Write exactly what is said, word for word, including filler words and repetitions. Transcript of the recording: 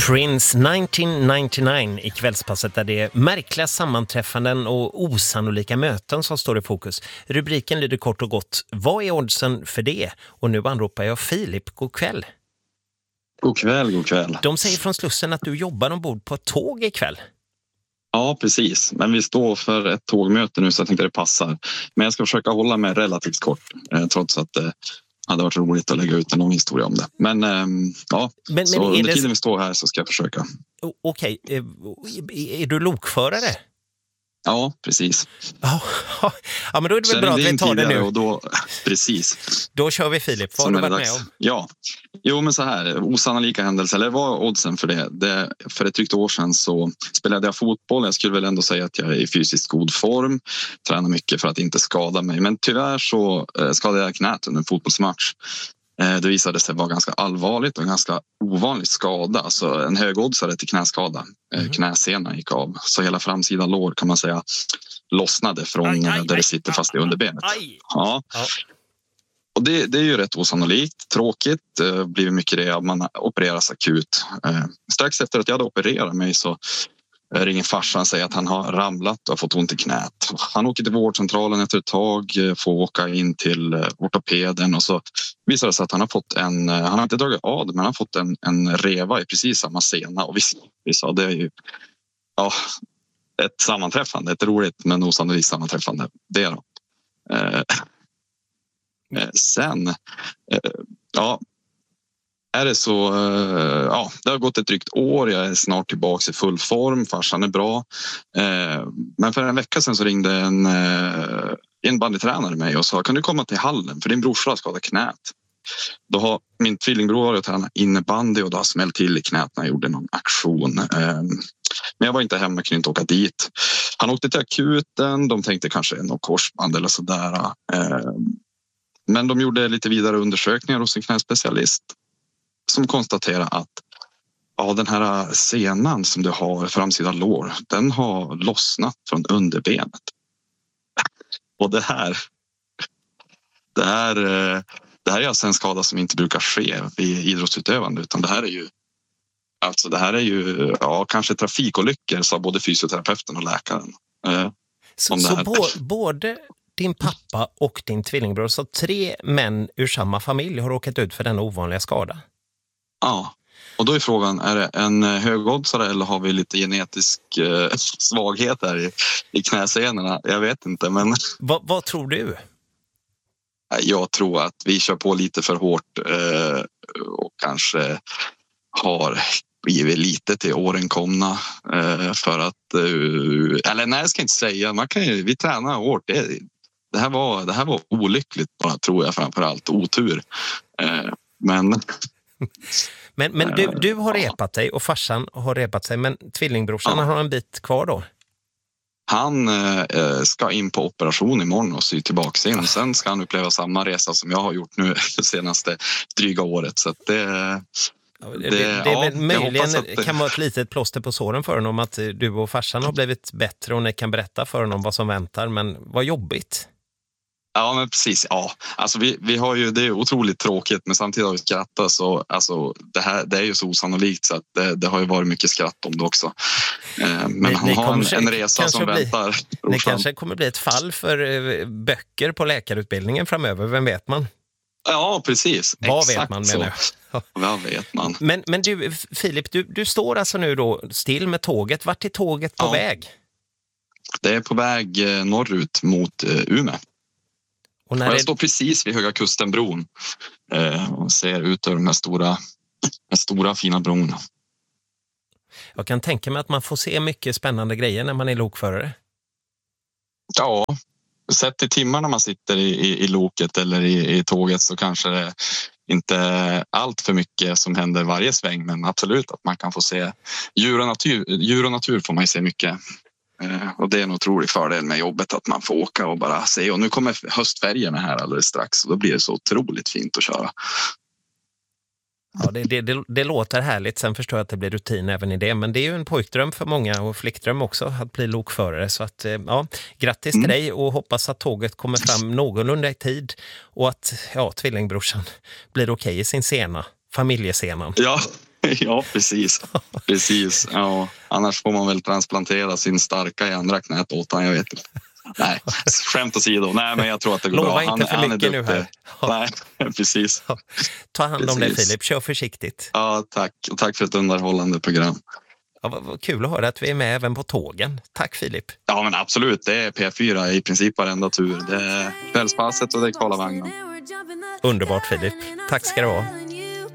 Prince nittonhundranittionio i kvällspasset där det är märkliga sammanträffanden och osannolika möten som står i fokus. Rubriken lyder kort och gott: vad är oddsen för det? Och nu anropar jag Filip. God kväll. God kväll, god kväll. De säger från Slussen att du jobbar ombord på ett tåg ikväll. Ja, precis. Men vi står för ett tågmöte nu så jag tänkte det passar. Men jag ska försöka hålla mig relativt kort eh, trots att det eh, hade varit roligt att lägga ut en lång historia om det. Men eh, ja, men, så men under tiden det... vi står här så ska jag försöka. Okej, är, är du lokförare? Ja, precis. Ja, ja, men då är det väl bra att vi tar det nu. Och då, precis. Då kör vi, Filip. Vad har du varit med om? Ja, jo men så här, osannolika händelser, eller vad oddsen för det? det? För ett drygt år sedan så spelade jag fotboll. Jag skulle väl ändå säga att jag är i fysiskt god form. Tränar mycket för att inte skada mig. Men tyvärr så skadade jag knät under en fotbollsmatch. Det visade sig vara ganska allvarligt och en ganska ovanlig skada. Alltså en högoddsare till knäskada. Mm. Knäsenan gick av. Så hela framsida lår kan man säga lossnade från aj, aj, där det sitter fast i underbenet. Aj. Ja. Ja. Och det, det är ju rätt osannolikt. Tråkigt. Det blir mycket det att man opereras akut. Strax efter att jag hade opererat mig så ringer farsan och säger att han har ramlat och har fått ont i knät. Han åker till vårdcentralen efter ett tag, får åka in till ortopeden och så visar det sig att han har fått en, han har inte dragit av men han har fått en, en reva i precis samma sena. Och vi, vi sa det är ju ja, ett sammanträffande, ett roligt men osannolikt sammanträffande. Det då. Eh, sen, eh, ja är det så, ja, det har gått ett drygt år. Jag är snart tillbaka i full form. Farsan är bra. Men för en vecka sedan så ringde en, en bandytränare mig och sa: kan du komma till hallen? För din brorsa har skadat knät. Då har min tvillingbror varit och tränat innebandy och då har smält till i knät när jag gjorde någon aktion. Men jag var inte hemma, kunde inte åka dit. Han åkte till akuten. De tänkte kanske något korsband eller sådär. Men de gjorde lite vidare undersökningar hos en knäspecialist som konstaterar att ja, den här senan som du har framsida lår, den har lossnat från underbenet. Och det här det här, det här är alltså en skada som inte brukar ske vid idrottsutövande, utan det här är ju alltså det här är ju ja, kanske trafikolyckor, sa både fysioterapeuten och läkaren. Eh, så så bo, både din pappa och din tvillingbror, så tre män ur samma familj har råkat ut för denna ovanliga skada? Ja, och då är frågan, är det en högoddsare eller har vi lite genetisk eh, svaghet här i, i knäsenorna? Jag vet inte, men... Va, vad tror du? Jag tror att vi kör på lite för hårt eh, och kanske har blivit lite till åren komna eh, för att... Eh, eller nej, jag ska inte säga. Man kan ju, vi tränar hårt. Det, det, här var, det här var olyckligt bara, tror jag, framförallt. Otur. Eh, men... Men, men du, du har repat dig och farsan har repat sig, men tvillingbrorsan ja. har en bit kvar då? Han eh, ska in på operation imorgon och sy tillbaka sig. Och sen ska han uppleva samma resa som jag har gjort nu det senaste dryga året. Så att det, det, det, det är ja, väl möjligen det... kan vara ett litet plåster på såren för honom att du och farsan har blivit bättre och ni kan berätta för honom vad som väntar. Men vad jobbigt. Ja, men precis. Ja, alltså vi, vi har ju, det är otroligt tråkigt, men samtidigt har vi skrattat så alltså det här, det är ju så osannolikt så att det, det har ju varit mycket skratt om det också. Eh, men ni, han ni har en, en resa som bli, väntar. Det kanske kommer bli ett fall för eh, böcker på läkarutbildningen framöver, vem vet man? Ja, precis. Vad exakt vet man menar jag? Vad vet man? Men, men du, Filip, du, du står alltså nu då still med tåget. Vart är tåget på ja. väg? Det är på väg norrut mot uh, Umeå. Och när och jag det... står precis vid Höga Kustenbron eh, och ser ut över de här stora, de stora fina bron. Jag kan tänka mig att man får se mycket spännande grejer när man är lokförare. Ja, sett i timmar när man sitter i, i, i loket eller i, i tåget så kanske det inte allt för mycket som händer varje sväng, men absolut att man kan få se djur och natur, djur och natur får man ju se mycket. Och det är en otrolig fördel med jobbet att man får åka och bara se. Och nu kommer höstfärgerna här alldeles strax och då blir det så otroligt fint att köra. Ja, det, det, det, det låter härligt. Sen förstår jag att det blir rutin även i det. Men det är ju en pojkdröm för många och flickdröm också att bli lokförare. Så att, ja, grattis till mm. dig och hoppas att tåget kommer fram någorlunda i tid. Och att ja, tvillingbrorsan blir okej i sin sena, familjesenan. Ja, Ja, precis. Precis. Ja, annars får man väl transplantera sin starka i andra knät åt han, jag vet inte. Nej, skämt åsido. Nej, men jag tror att det går Lova bra. inte Han, för han mycket är nu duktig. här. Ja. Nej, precis. Ja. Ta hand om dig, Precis. Filip. Kör försiktigt. Ja, tack. Och tack för ett underhållande program. Ja, vad, vad kul att höra att vi är med även på tågen. Tack, Filip. Ja, men absolut. Det är P fyra i princip varenda tur. Det är kvällspasset och det är Karlavagnen. Underbart, Filip. Tack ska du ha.